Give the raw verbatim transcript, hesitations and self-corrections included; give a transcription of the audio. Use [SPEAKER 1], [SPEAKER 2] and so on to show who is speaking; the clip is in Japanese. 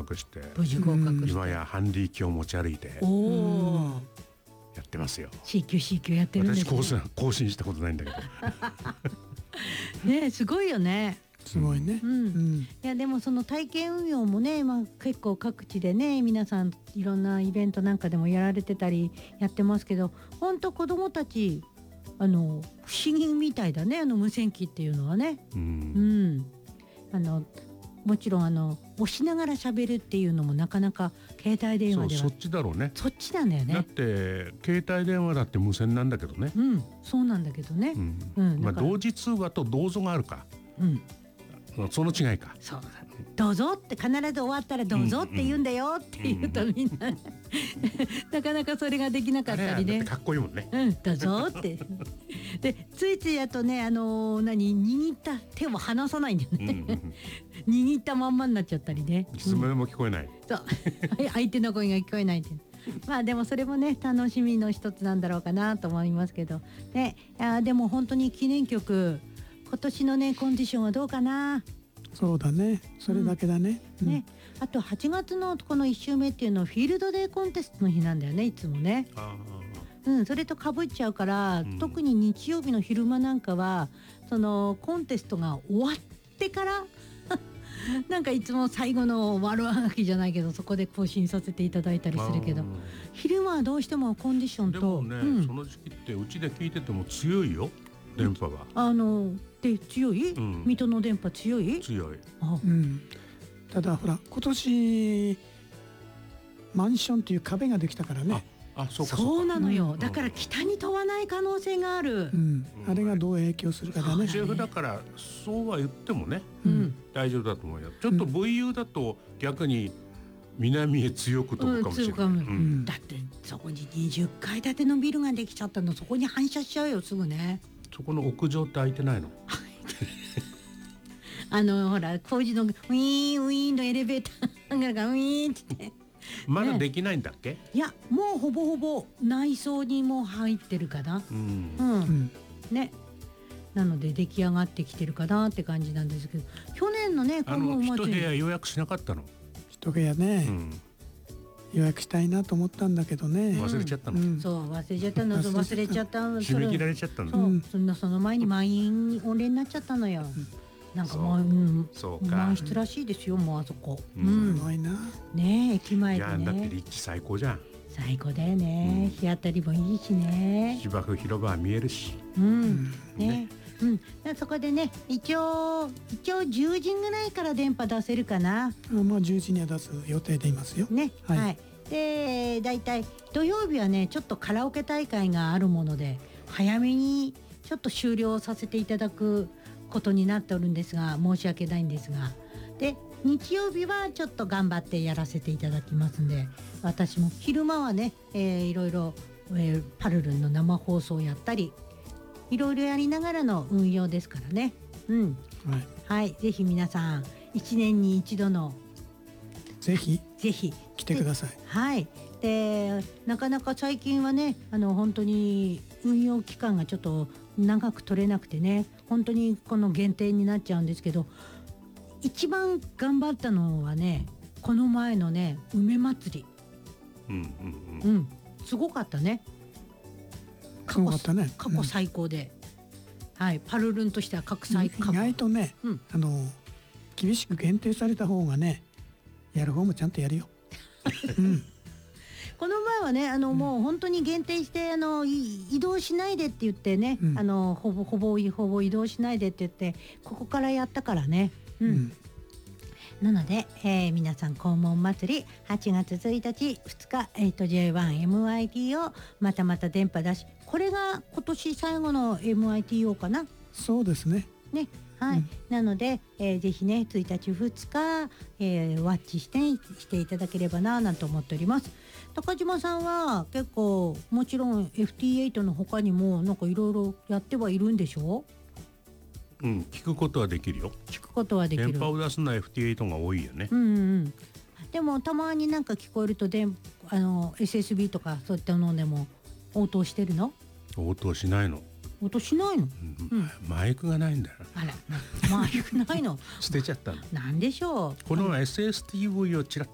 [SPEAKER 1] 格して
[SPEAKER 2] 無事合格して
[SPEAKER 1] 今やハンディ機を持ち歩いて
[SPEAKER 2] おお
[SPEAKER 1] やってますよ。
[SPEAKER 2] シーキューシーキューやってるんですね。
[SPEAKER 1] 私更新更新したことないんだけど
[SPEAKER 2] ねすごいよね。
[SPEAKER 3] すごいね、
[SPEAKER 2] うん
[SPEAKER 3] うん、
[SPEAKER 2] いやでもその体験運用もね、まあ、結構各地でね皆さんいろんなイベントなんかでもやられてたりやってますけど、本当子どもたちあの不思議みたいだね、あの無線機っていうのはね。
[SPEAKER 1] う
[SPEAKER 2] うんん、あのもちろんあの押しながら喋るっていうのもなかなか携帯電話では
[SPEAKER 1] そうそっちだろうね。
[SPEAKER 2] そっちなんだよ
[SPEAKER 1] だっ
[SPEAKER 2] ね。
[SPEAKER 1] て携帯電話だって無線なんだけどね、
[SPEAKER 2] うんそうなんだけどね。
[SPEAKER 1] うん
[SPEAKER 2] うん
[SPEAKER 1] まあ、
[SPEAKER 2] だから
[SPEAKER 1] 同時通話と同族があるか、
[SPEAKER 2] うん
[SPEAKER 1] その違いか。
[SPEAKER 2] そうだどうぞって必ず終わったらどうぞって言うんだよって言うとみんななかなかそれができなか
[SPEAKER 1] あれ
[SPEAKER 2] ったりね。
[SPEAKER 1] だってかっこいいもんね。
[SPEAKER 2] うん、どうぞってでついついあとねあのー何握った手を離さないんだよ
[SPEAKER 1] うんう
[SPEAKER 2] ね、
[SPEAKER 1] ん
[SPEAKER 2] 握ったまんまになっちゃったりね。
[SPEAKER 1] いつまでも聞こえない、
[SPEAKER 2] そう相手の声が聞こえないってまあでもそれもね楽しみの一つなんだろうかなと思いますけどね。あでも本当に記念曲今年のねコンディションはどうかな。
[SPEAKER 3] そうだね、それだけだね、うん
[SPEAKER 2] ね、あとはちがつのこのいっ週目っていうのはフィールドデーコンテストの日なんだよねいつもね。
[SPEAKER 1] あ
[SPEAKER 2] うん、それとかぶっちゃうから、
[SPEAKER 1] うん
[SPEAKER 2] 特に日曜日の昼間なんかはそのコンテストが終わってからなんかいつも最後の悪あがきじゃないけどそこで更新させていただいたりするけど、
[SPEAKER 1] あ
[SPEAKER 2] 昼間はどうしてもコンディションと
[SPEAKER 1] でもね、
[SPEAKER 2] うん
[SPEAKER 1] その時期ってうちで聞いてても強いよ電波が、
[SPEAKER 2] あので強い、
[SPEAKER 1] うん
[SPEAKER 2] 水戸の電波強い
[SPEAKER 1] 強い。
[SPEAKER 2] あ
[SPEAKER 3] うん、ただほら今年マンションという壁ができたからね、
[SPEAKER 1] あ、そうか
[SPEAKER 2] そうなのよ、
[SPEAKER 1] うん
[SPEAKER 2] だから北に飛ばない可能性がある
[SPEAKER 3] う、ん、あれがどう影響するかだね。
[SPEAKER 1] シェフだからそうは言ってもね
[SPEAKER 2] うん
[SPEAKER 1] 大丈夫だと思うよ。ちょっと ブイユー だと逆に南へ強く飛ぶかもしれない、
[SPEAKER 2] うん強く
[SPEAKER 1] うん
[SPEAKER 2] だってそこににじゅっかい建てのビルができちゃったの、そこに反射しちゃうよすぐね。
[SPEAKER 1] そこの屋上って空いてないの？
[SPEAKER 2] あのほら工事のウィーンウィーンのエレベーターがウィーンって
[SPEAKER 1] まだできないんだっけ？
[SPEAKER 2] いやもうほぼほぼ内装にも入ってるかな。
[SPEAKER 1] うん
[SPEAKER 2] うん、
[SPEAKER 3] うん
[SPEAKER 2] ねなので出来上がってきてるかなって感じなんですけど、去年のねこ
[SPEAKER 1] あの一部
[SPEAKER 2] のお祭り
[SPEAKER 1] 屋予約しなかったの？
[SPEAKER 3] 一部屋ね、
[SPEAKER 1] うん
[SPEAKER 3] 予約したいなと思ったんだけどね。
[SPEAKER 1] 忘れちゃったの？
[SPEAKER 3] うん
[SPEAKER 2] そう忘れちゃったの、そう忘れちゃったの、
[SPEAKER 1] 締め切ら
[SPEAKER 2] れ
[SPEAKER 1] れちゃったの？
[SPEAKER 2] そう、
[SPEAKER 3] うん
[SPEAKER 2] そんなその前に満員御礼になっちゃったのよ、なんかもう、うん、
[SPEAKER 1] そうか
[SPEAKER 2] 満室らしいですよもうあそこ、
[SPEAKER 1] う
[SPEAKER 2] うんん
[SPEAKER 3] すごいな。
[SPEAKER 2] ねえ駅前
[SPEAKER 1] い
[SPEAKER 2] で
[SPEAKER 1] やだって
[SPEAKER 2] ね
[SPEAKER 1] 立地最高じゃん。
[SPEAKER 2] 最高だよね、
[SPEAKER 1] うん
[SPEAKER 2] 日当たりもいいしね。
[SPEAKER 1] 芝生広場は見えるし、
[SPEAKER 2] うんね
[SPEAKER 1] ね
[SPEAKER 2] うん、でそこでね一応一応じゅうじぐらいから電波出せるかな
[SPEAKER 3] あまあじゅうじには出す予定でいますよ。
[SPEAKER 2] ねは、
[SPEAKER 3] はいい
[SPEAKER 2] でだいたい土曜日はねちょっとカラオケ大会があるもので早めにちょっと終了させていただくことになっておるんですが申し訳ないんですが、で日曜日はちょっと頑張ってやらせていただきますんで、私も昼間はね、えーいろいろ、えーパルルンの生放送をやったりいろいろやりながらの運用ですからね。うん
[SPEAKER 3] はい、
[SPEAKER 2] はいぜひ皆さん一年に一度の
[SPEAKER 3] ぜひ
[SPEAKER 2] ぜひ
[SPEAKER 3] 来てください。
[SPEAKER 2] はいでなかなか最近はねあの本当に運用期間がちょっと長く取れなくてね本当にこの限定になっちゃうんですけど、一番頑張ったのはねこの前のね梅祭り、
[SPEAKER 1] うんうん
[SPEAKER 2] う
[SPEAKER 1] うん
[SPEAKER 2] んすごかったね。
[SPEAKER 3] すごかったね。
[SPEAKER 2] 過去最高で、はいパルルンとしては過去最
[SPEAKER 3] 意
[SPEAKER 2] 高。
[SPEAKER 3] 外とね、
[SPEAKER 2] うん
[SPEAKER 3] あの厳しく限定された方がね、やる方もちゃんとやるよ。うん、
[SPEAKER 2] この前はねあの、もう本当に限定してあのい移動しないでって言ってね、
[SPEAKER 3] うん
[SPEAKER 2] あのほぼほぼほぼ移動しないでって言ってここからやったからね。うん
[SPEAKER 3] うん
[SPEAKER 2] なので、えー皆さん黄門祭りはちがつついたちふつか、えー、と ジェイワンエムアイティー をまたまた電波出し、これが今年最後の エムアイティーオー かな
[SPEAKER 3] そうですね。
[SPEAKER 2] ね。はい、
[SPEAKER 3] うん
[SPEAKER 2] なので、えーぜひねついたちふつか、えー、ワッチしてしていただければななんて思っております。高島さんは結構もちろん エフティーエイト の他にもなんかいろいろやってはいるんでしょ
[SPEAKER 1] うん、聞くことはできるよ。
[SPEAKER 2] 聞くことはできる。
[SPEAKER 1] 電波を出すのは エフティーエイト が多いよね。
[SPEAKER 2] うんうんうん、でもたまになんか聞こえるとであの エスエスビー とかそういったのでも応答してるの？
[SPEAKER 1] 応答しないの、
[SPEAKER 2] 応答しないの？
[SPEAKER 1] うん
[SPEAKER 2] うん
[SPEAKER 1] マイクがないんだよ。
[SPEAKER 2] あらマイクないの？
[SPEAKER 1] 捨てちゃったの。
[SPEAKER 2] なんでしょう。
[SPEAKER 1] この エスエスティーブイ をちらっ